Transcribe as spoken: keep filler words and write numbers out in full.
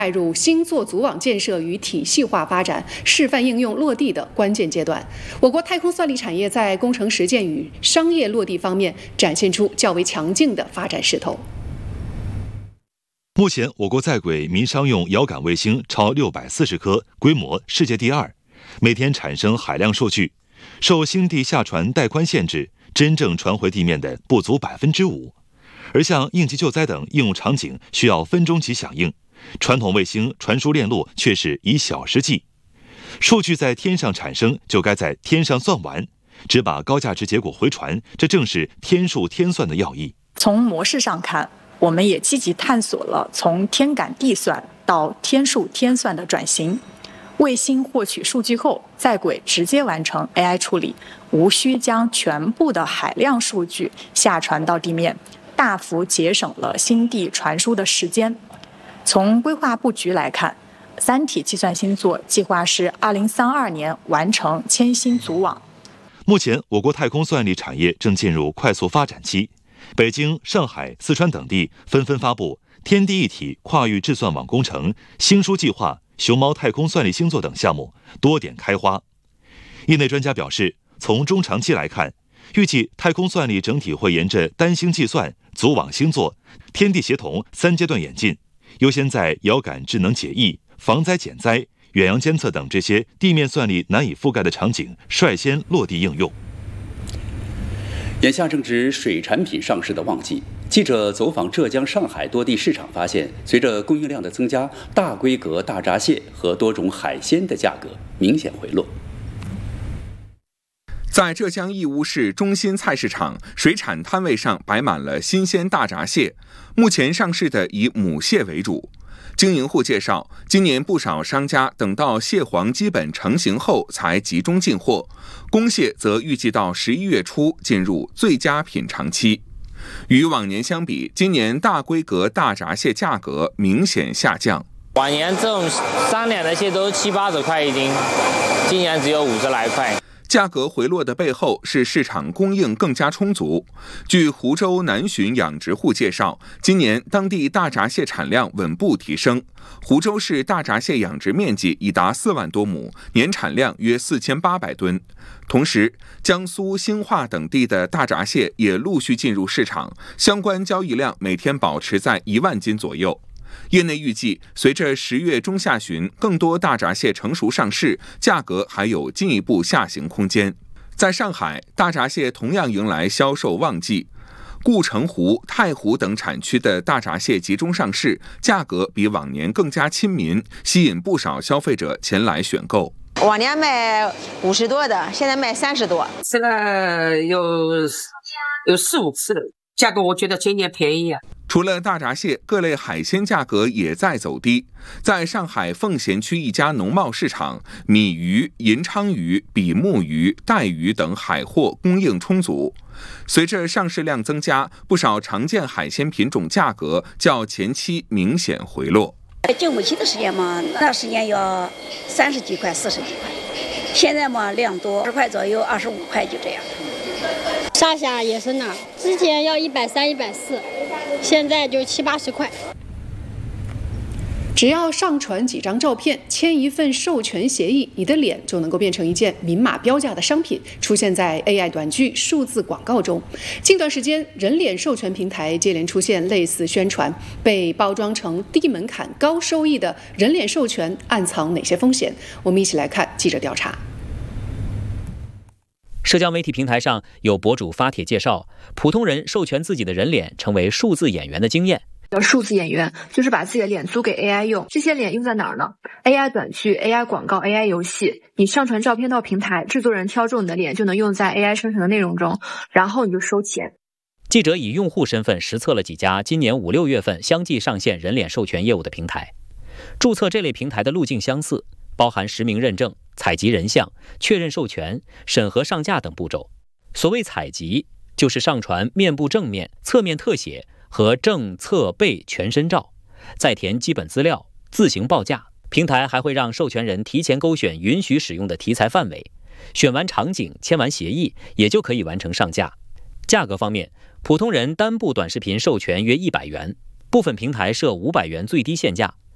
迈入星座组网建设与体系化发展、示范应用落地的关键阶段。我国太空算力产业在工程实践与商业落地方面展现出较为强劲的发展势头。 目前，我国在轨民商用遥感卫星超六百四十颗，规模世界第二，每天产生海量数据。受星地下传带宽限制，真正传回地面的不足百分之五。而像应急救灾等应用场景需要分钟级响应，传统卫星传输链路却是以小时计。数据在天上产生，就该在天上算完，只把高价值结果回传，这正是天数天算的要义。 从模式上看，我们也积极探索了从天感地算到天数天算的转型。卫星获取数据后，在轨直接完成 A I 处理，无需将全部的海量数据下传到地面，大幅节省了星地传输的时间。从规划布局来看，三体计算星座计划是二零三二年完成千星组网。 目前，我国太空算力产业正进入快速发展期，北京、上海、四川等地纷纷发布天地一体跨域智算网工程、星书计划、熊猫太空算力星座等项目多点开花。业内专家表示，从中长期来看，预计太空算力整体会沿着单星计算、组网星座、天地协同三阶段演进，优先在遥感智能解译、防灾减灾、远洋监测等这些地面算力难以覆盖的场景率先落地应用。 眼下正值水产品上市的旺季，记者走访浙江、上海多地市场，发现随着供应量的增加，大规格大闸蟹和多种海鲜的价格明显回落。 在浙江义乌市中心菜市场，水产摊位上摆满了新鲜大闸蟹，目前上市的以母蟹为主。经营户介绍，今年不少商家等到蟹黄基本成型后才集中进货，公蟹则预计到十一月初进入最佳品尝期。与往年相比，今年大规格大闸蟹价格明显下降。 往年这种三两的蟹都是七八十块一斤，今年只有五十来块。 价格回落的背后是市场供应更加充足。据湖州南浔养殖户介绍，今年当地大闸蟹产量稳步提升，湖州市大闸蟹养殖面积已达四万多亩，年产量约四千八百吨。同时，江苏兴化等地的大闸蟹也陆续进入市场，相关交易量每天保持在一万斤左右。业内预计，随着十月中下旬更多大闸蟹成熟上市，价格还有进一步下行空间。在上海，大闸蟹同样迎来销售旺季，顾城湖、太湖等产区的大闸蟹集中上市，价格比往年更加亲民，吸引不少消费者前来选购。 往年卖五十多的，现在卖三十多， 吃了有有四五次了，价格我觉得今年便宜啊。 除了大闸蟹，各类海鲜价格也在走低。在上海奉贤区一家农贸市场，米鱼、银鲳鱼、比目鱼、带鱼等海货供应充足。随着上市量增加，不少常见海鲜品种价格较前期明显回落。 进母期的时间嘛，那时间要三十几块、四十几块，现在嘛量多，十块左右、二十五块就这样。 沙虾也是呢，之前要一百三、一百四，现在就七八十块。 只要上传几张照片，签一份授权协议，你的脸就能够变成一件明码标价的商品，出现在 A I 短剧、数字广告中。近段时间，人脸授权平台接连出现类似宣传，被包装成低门槛、高收益的人脸授权，暗藏哪些风险？我们一起来看记者调查。 社交媒体平台上有博主发帖介绍，普通人授权自己的人脸成为数字演员的经验。 数字演员就是把自己的脸租给 A I 用，这些脸用在哪儿呢 ？A I 短剧、A I 广告、A I 游戏，你上传照片到平台，制作人挑中你的脸就能用在 A I 生成的内容中，然后你就收钱。 记者以用户身份实测了几家今年五六月份相继上线人脸授权业务的平台，注册这类平台的路径相似，包含实名认证、采集人像、确认授权、审核上架等步骤。所谓采集，就是上传面部正面、侧面特写和正侧背全身照，再填基本资料，自行报价。平台还会让授权人提前勾选允许使用的题材范围，选完场景，签完协议，也就可以完成上架。价格方面，普通人单部短视频授权约一百元，部分平台设五百元最低限价，